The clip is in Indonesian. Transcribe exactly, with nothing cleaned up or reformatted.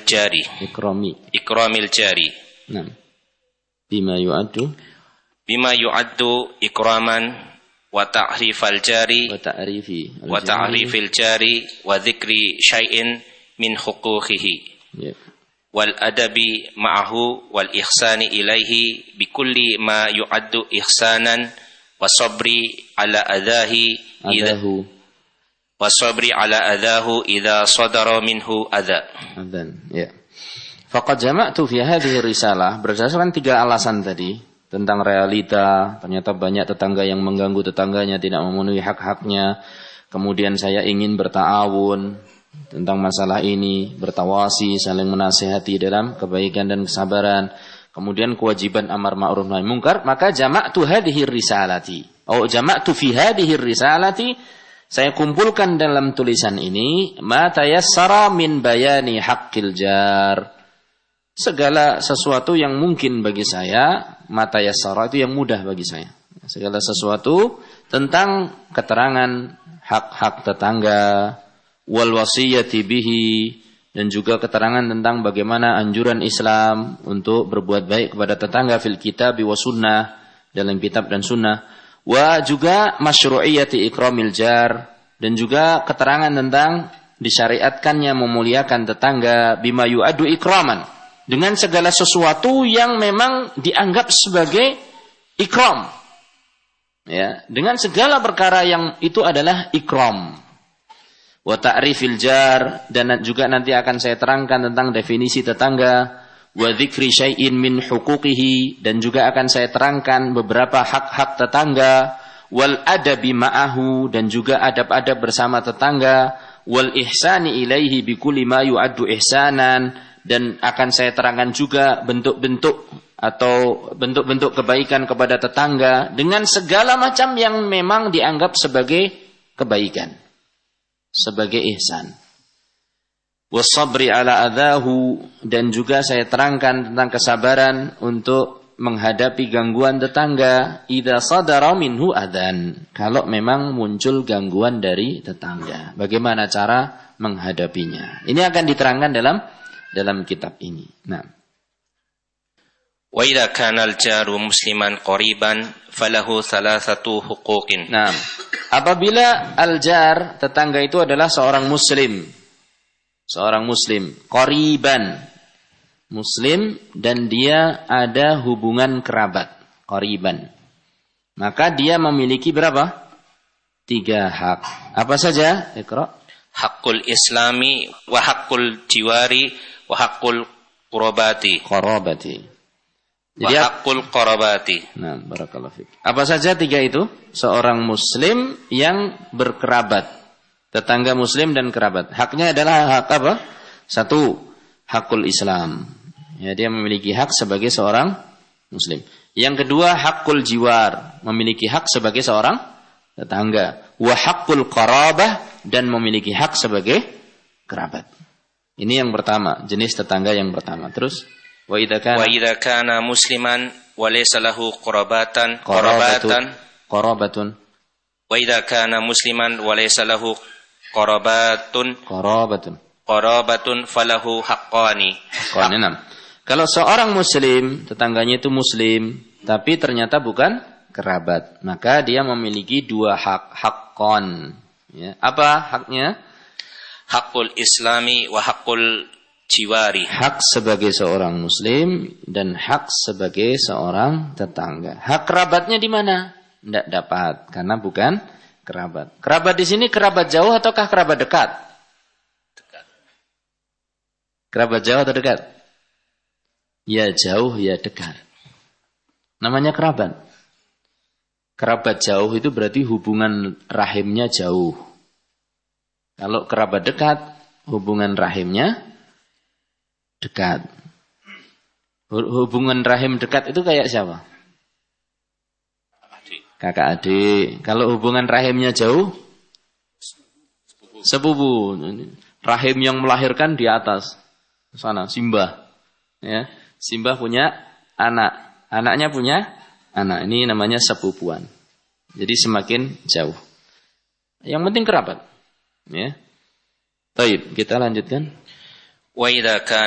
jari. Ikrami. Ikramil jari. Nah. Bima yu'addu. Bima yu'addu ikraman wa ta'rifal jari. Wa ta'rifi. Wa ta'rifil jari. Wa dzikri syai'in min huquqihi. Ya. Wal adabi ma'ahu wal ihsani ilaihi bikulli ma yu'addu ihsanan wa sabri ala adahi adahu wa sabri ala adahu idza sadara minhu adha. Adzan, ya. Faqad jama'tu fi hadhihi risalah, berdasarkan tiga alasan tadi tentang realita, ternyata banyak tetangga yang mengganggu tetangganya, tidak memenuhi hak-haknya. Kemudian saya ingin berta'awun tentang masalah ini, bertawasi, saling menasihati dalam kebaikan dan kesabaran. Kemudian kewajiban amar ma'ruf nahi munkar, maka jama'tu hadhihi risalati. Oh, jama'tu fi hadhihi risalati, saya kumpulkan dalam tulisan ini ma tayassara min bayani haqqil jar. Segala sesuatu yang mungkin bagi saya, ma tayassara itu yang mudah bagi saya. Segala sesuatu tentang keterangan hak-hak tetangga, wal wasiyati bihi, dan juga keterangan tentang bagaimana anjuran Islam untuk berbuat baik kepada tetangga fil kitab wa sunnah, dalam kitab dan sunnah, wa juga masyru'iyati ikramil jar, dan juga keterangan tentang disyariatkannya memuliakan tetangga bima yu'addu ikraman, dengan segala sesuatu yang memang dianggap sebagai ikram, ya, dengan segala perkara yang itu adalah ikram. Wa ta'rifil jar, dan juga nanti akan saya terangkan tentang definisi tetangga. Wa dzikri syai'in min huquqihi, dan juga akan saya terangkan beberapa hak-hak tetangga. Wal adabi ma'ahu, dan juga adab-adab bersama tetangga. Wal ihsani ilaihi bikulli ma yu'addu ihsanan, dan akan saya terangkan juga bentuk-bentuk atau bentuk-bentuk kebaikan kepada tetangga dengan segala macam yang memang dianggap sebagai kebaikan, sebagai ihsan. Wasabri ala adahu, dan juga saya terangkan tentang kesabaran untuk menghadapi gangguan tetangga idza sadara minhu adan, kalau memang muncul gangguan dari tetangga, bagaimana cara menghadapinya. Ini akan diterangkan dalam dalam kitab ini. Nah, wa idza kana al-jaru musliman qariban falahu thalathatu huquqin. Nah, apabila al-jar, tetangga itu adalah seorang muslim, seorang muslim, qariban, muslim, dan dia ada hubungan kerabat, qariban, maka dia memiliki berapa? Tiga hak. Apa saja? Iqra. Haqqul islami wa haqqul jiwari wa haqqul qurabati. Qarabati. Jadi wa haqqul qarabati. Nah, barakallahu fik. Apa saja tiga itu? Seorang muslim yang berkerabat, tetangga muslim dan kerabat. Haknya adalah hak apa? Satu, hakul Islam. Ya, dia memiliki hak sebagai seorang muslim. Yang kedua, hakul jiwar, memiliki hak sebagai seorang tetangga. Wa haqqul qarabah, dan memiliki hak sebagai kerabat. Ini yang pertama, jenis tetangga yang pertama. Terus wa idza kana wa idza kana musliman wa laysa lahu qarabatan qarabatan qarabatun wa idza kana musliman wa laysa lahu qarabatun qarabatun qarabatun falahu haqqani. Haqqani. Kalau seorang muslim, tetangganya itu muslim tapi ternyata bukan kerabat, maka dia memiliki dua hak, haqqan. Ya, apa haknya? Hakul islami wa hakul jiwari. Hak sebagai seorang muslim dan hak sebagai seorang tetangga. Hak kerabatnya di mana? Tidak dapat karena bukan kerabat. Kerabat di sini kerabat jauh ataukah kerabat dekat? Dekat. Kerabat jauh atau dekat? Ya jauh, ya dekat. Namanya kerabat. Kerabat jauh itu berarti hubungan rahimnya jauh. Kalau kerabat dekat, hubungan rahimnya dekat. Hubungan rahim dekat itu kayak siapa? Adik. Kakak adik. Kalau hubungan rahimnya jauh, sepupu. Sepupu. Rahim yang melahirkan di atas sana, simbah. Ya, simbah punya anak, anaknya punya anak. Ini namanya sepupuan. Jadi semakin jauh. Yang penting kerabat. Ya. Baik, kita lanjutkan. Wa idza kana